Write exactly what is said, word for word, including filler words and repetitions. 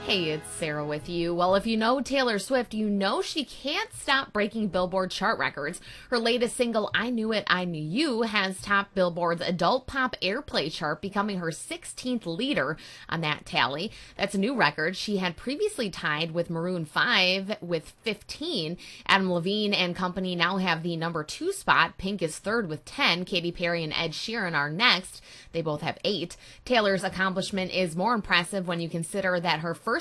Hey, it's Sarah with you. Well, if you know Taylor Swift, you know she can't stop breaking Billboard chart records. Her latest single, I Knew It, I Knew You, has topped Billboard's adult pop airplay chart, becoming her sixteenth leader on that tally. That's a new record. She had previously tied with Maroon five with fifteen. Adam Levine and company now have the number two spot. Pink is third with ten. Katy Perry and Ed Sheeran are next. They both have eight. Taylor's accomplishment is more impressive when you consider that her first